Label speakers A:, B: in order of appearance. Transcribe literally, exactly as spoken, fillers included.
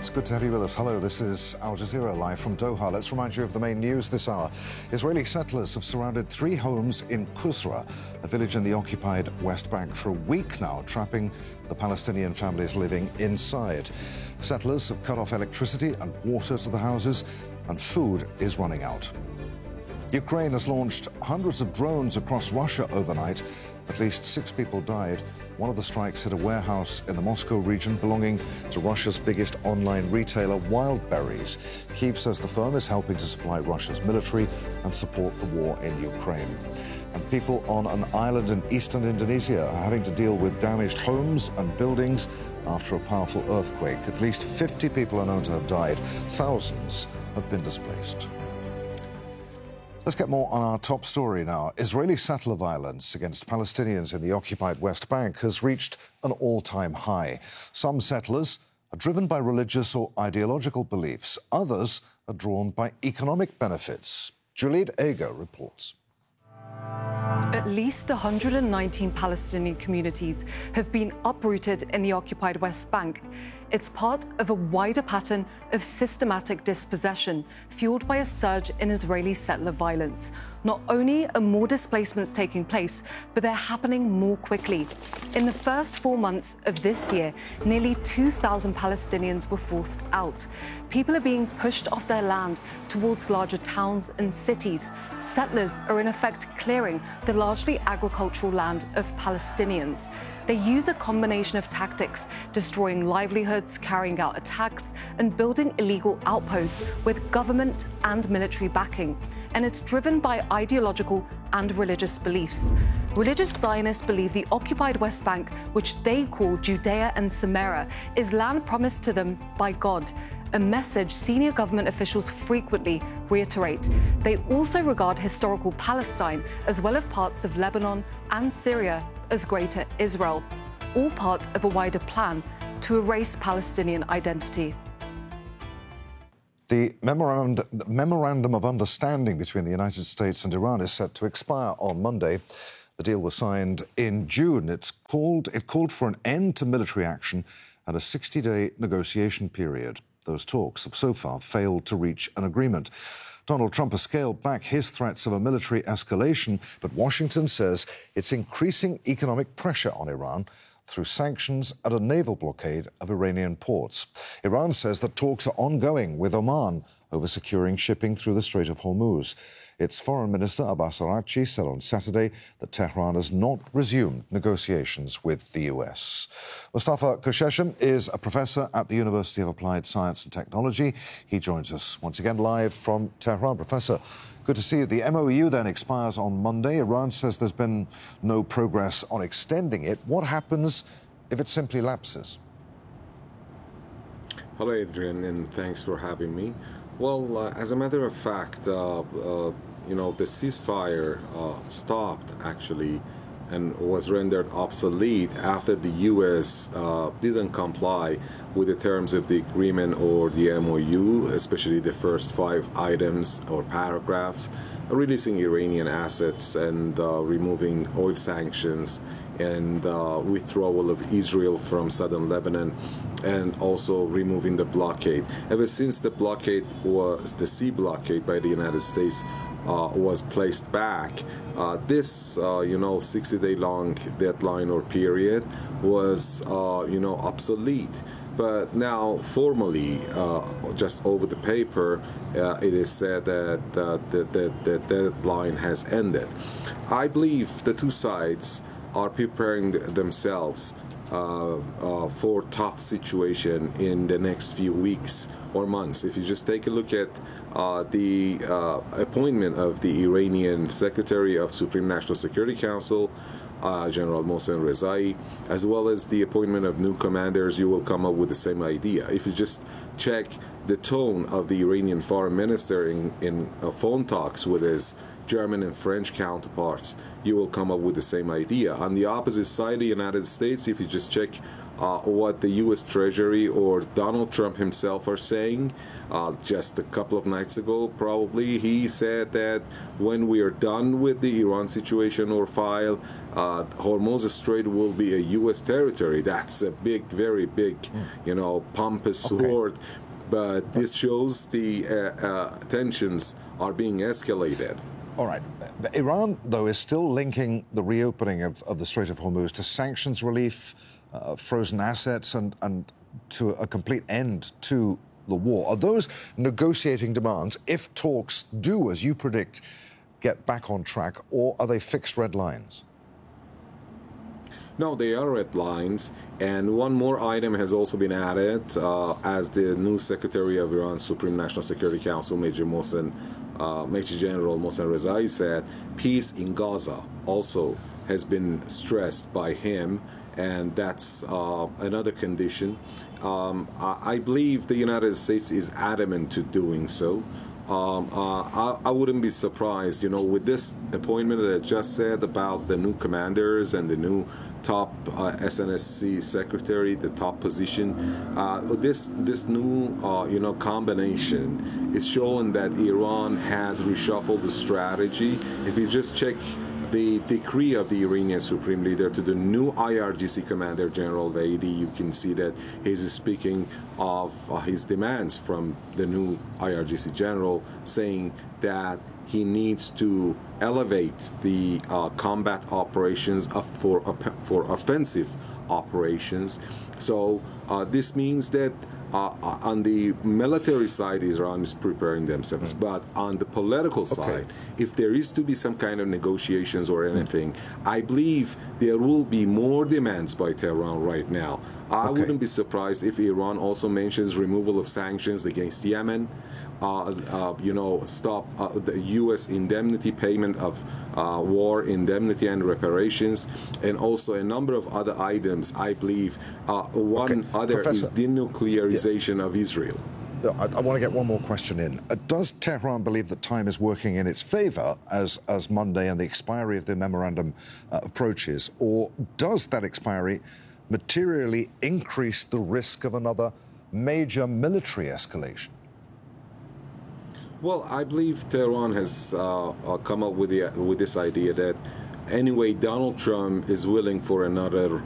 A: It's good to have you with us. Hello, this is Al Jazeera live from Doha. Let's remind you of the main news this hour. Israeli settlers have surrounded three homes in Qusra, a village in the occupied West Bank, for a week now, trapping the Palestinian families living inside. Settlers have cut off electricity and water to the houses, and food is running out. Ukraine has launched hundreds of drones across Russia overnight. At least six people died. One of the strikes hit a warehouse in the Moscow region belonging to Russia's biggest online retailer, Wildberries. Kyiv says the firm is helping to supply Russia's military and support the war in Ukraine. And people on an island in eastern Indonesia are having to deal with damaged homes and buildings after a powerful earthquake. At least fifty people are known to have died. Thousands have been displaced. Let's get more on our top story now. Israeli settler violence against Palestinians in the occupied West Bank has reached an all-time high. Some settlers are driven by religious or ideological beliefs. Others are drawn by economic benefits. Juliet Eger reports.
B: At least one hundred nineteen Palestinian communities have been uprooted in the occupied West Bank. It's part of a wider pattern of systematic dispossession, fueled by a surge in Israeli settler violence. Not only are more displacements taking place, but they're happening more quickly. In the first four months of this year, nearly two thousand Palestinians were forced out. People are being pushed off their land towards larger towns and cities. Settlers are in effect clearing the largely agricultural land of Palestinians. They use a combination of tactics, destroying livelihoods, carrying out attacks, and building illegal outposts with government and military backing. And it's driven by ideological and religious beliefs. Religious Zionists believe the occupied West Bank, which they call Judea and Samaria, is land promised to them by God, a message senior government officials frequently reiterate. They also regard historical Palestine, as well as parts of Lebanon and Syria, as Greater Israel, all part of a wider plan to erase Palestinian identity.
A: The memorandum, the memorandum of understanding between the United States and Iran is set to expire on Monday. The deal was signed in June. It's called, it called for an end to military action and a sixty-day negotiation period. Those talks have so far failed to reach an agreement. Donald Trump has scaled back his threats of a military escalation, but Washington says it's increasing economic pressure on Iran through sanctions and a naval blockade of Iranian ports. Iran says that talks are ongoing with Oman over securing shipping through the Strait of Hormuz. Its Foreign Minister Abbas Araghchi said on Saturday that Tehran has not resumed negotiations with the U S. Mustafa Kosheshem is a professor at the University of Applied Science and Technology. He joins us once again live from Tehran. Professor, good to see you. The M O U then expires on Monday. Iran says there's been no progress on extending it. What happens if it simply lapses?
C: Hello, Adrian, and thanks for having me. Well, uh, as a matter of fact, uh, uh, you know, the ceasefire uh, stopped, actually, and was rendered obsolete after the U S uh, didn't comply with the terms of the agreement or the M O U, especially the first five items or paragraphs, releasing Iranian assets and uh, removing oil sanctions and uh, withdrawal of Israel from southern Lebanon, and also removing the blockade. Ever since the blockade was, the sea blockade by the United States uh, was placed back, uh, this, uh, you know, sixty-day long deadline or period was, uh, you know, obsolete. But now, formally, uh, just over the paper, uh, it is said that uh, the, the, the deadline has ended. I believe the two sides are preparing themselves uh, uh, for tough situation in the next few weeks or months. If you just take a look at uh, the uh, appointment of the Iranian Secretary of Supreme National Security Council, uh, General Mohsen Rezai, as well as the appointment of new commanders, you will come up with the same idea. If you just check the tone of the Iranian foreign minister in, in uh, phone talks with his German and French counterparts, you will come up with the same idea. On the opposite side, the United States, if you just check uh, what the U S Treasury or Donald Trump himself are saying. Uh, just a couple of nights ago, probably, he said that when we are done with the Iran situation or file, uh, Hormuz Strait will be a U S territory. That's a big, very big, mm. you know, pompous okay. word. But this shows the uh, uh, tensions are being escalated.
A: All right. Iran, though, is still linking the reopening of, of the Strait of Hormuz to sanctions relief, uh, frozen assets, and, and to a complete end to the war. Are those negotiating demands, if talks do, as you predict, get back on track, or are they fixed red lines?
C: No, they are red lines. And one more item has also been added, uh, as the new Secretary of Iran's Supreme National Security Council, Major Mohsen, uh, Major General Mohsen Rezai, said peace in Gaza also has been stressed by him, and that's uh, another condition. Um, I, I believe the United States is adamant to doing so. Um, uh, I, I wouldn't be surprised, you know, with this appointment that I just said about the new commanders and the new top uh, S N S C secretary, the top position. Uh, this this new, uh, you know, combination is showing that Iran has reshuffled the strategy. If you just check the decree of the Iranian Supreme Leader to the new I R G C Commander General Vaidi, you can see that he's speaking of uh, his demands from the new I R G C General, saying that he needs to elevate the uh, combat operations of, for for offensive operations. So uh, this means that uh, on the military side, Iran is preparing themselves, mm. but on the political side, okay. if there is to be some kind of negotiations or anything, mm. I believe there will be more demands by Tehran right now. I okay. wouldn't be surprised if Iran also mentions removal of sanctions against Yemen. Uh, uh, you know, stop uh, the U S indemnity payment of uh, war indemnity and reparations, and also a number of other items. I believe uh, one okay. other Professor, is denuclearization yeah. of Israel.
A: I, I want to get one more question in. Uh, does Tehran believe that time is working in its favor as, as Monday and the expiry of the memorandum uh, approaches, or does that expiry materially increase the risk of another major military escalation?
C: Well, I believe Tehran has uh, uh, come up with the with this idea that anyway, Donald Trump is willing for another